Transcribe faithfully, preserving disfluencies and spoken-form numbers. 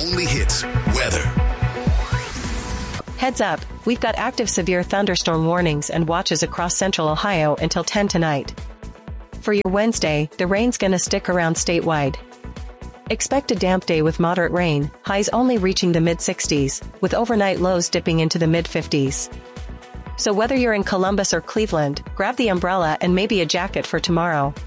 only hits, weather. Heads up, we've got active severe thunderstorm warnings and watches across central Ohio until ten tonight. For your Wednesday, the rain's gonna stick around statewide. Expect a damp day with moderate rain, highs only reaching the mid sixties, with overnight lows dipping into the mid fifties. So whether you're in Columbus or Cleveland, grab the umbrella and maybe a jacket for tomorrow.